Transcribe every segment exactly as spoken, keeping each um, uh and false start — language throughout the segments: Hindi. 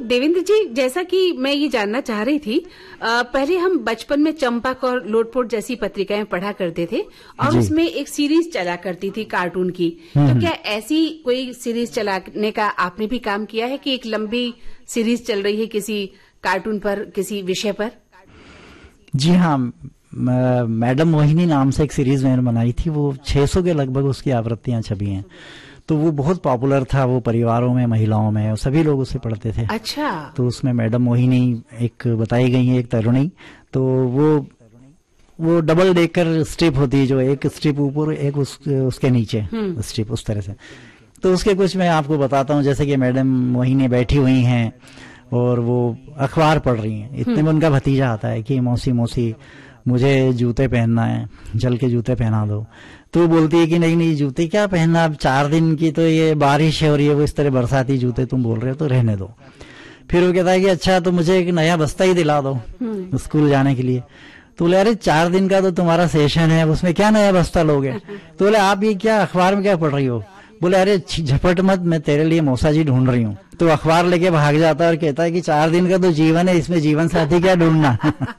देवेंद्र जी, जैसा कि मैं ये जानना चाह रही थी, आ, पहले हम बचपन में चंपक और लोटपोट जैसी पत्रिकाएं पढ़ा करते थे और उसमें एक सीरीज चला करती थी कार्टून की। तो क्या ऐसी कोई सीरीज चलाने का आपने भी काम किया है कि एक लंबी सीरीज चल रही है किसी कार्टून पर, किसी विषय पर? जी हाँ, मैडम मोहिनी नाम से एक सीरीज मैंने बनाई थी, वो छह सौ के लगभग उसकी आवृत्तियां छपी हैं। तो वो बहुत पॉपुलर था, वो परिवारों में, महिलाओं में, सभी लोग उसे पढ़ते थे। अच्छा। तो उसमें मैडम मोहिनी एक बताई गई है, एक तरुणी। तो वो वो डबल डेकर स्ट्रिप होती है, जो एक स्ट्रिप ऊपर एक उस, उसके नीचे स्ट्रिप, उस तरह से। तो उसके कुछ मैं आपको बताता हूँ। जैसे कि मैडम मोहिनी बैठी हुई हैं और वो अखबार पढ़ रही हैं। इतने में उनका भतीजा आता है कि मौसी मौसी मुझे जूते पहनना है, जल के जूते पहना दो। तो वो बोलती है कि नहीं नहीं, जूते क्या पहनना, अब चार दिन की तो ये बारिश है और ये वो इस तरह बरसाती जूते तुम बोल रहे हो, तो रहने दो। फिर वो कहता है कि अच्छा तो मुझे एक नया बस्ता ही दिला दो स्कूल जाने के लिए। तो बोले अरे चार दिन का तो तुम्हारा सेशन है, उसमें क्या नया बस्ता लोगे? तो बोले आप ये क्या अखबार में क्या पढ़ रही हो? बोले अरे झपट मत, मैं तेरे लिए मौसा जी ढूंढ रही हूँ। तो अखबार लेके भाग जाता है और कहता है कि चार दिन का तो जीवन है, इसमें जीवन साथी क्या ढूंढना।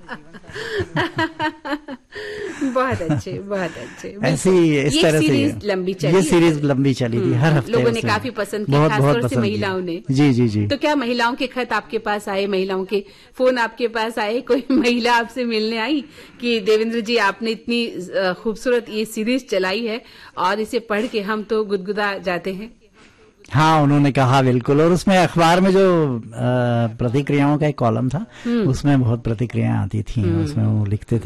बहुत अच्छे, बहुत अच्छे। ऐसी इस तरह से लंबी चली, ये सीरीज लंबी चली थी, हर हफ्ते लोगों ने काफी पसंद किया, खासतौर से महिलाओं ने। जी जी जी। तो क्या महिलाओं के खत आपके पास आए, महिलाओं के फोन आपके पास आए? कोई महिला आपसे मिलने आई कि देवेंद्र जी आपने इतनी खूबसूरत ये सीरीज चलाई है और इसे पढ़ के हम तो गुदगुदा जाते हैं? हाँ, उन्होंने कहा बिल्कुल। और उसमें अखबार में जो प्रतिक्रियाओं का एक कॉलम था, उसमें बहुत प्रतिक्रियाएं आती थी, उसमें वो लिखते थे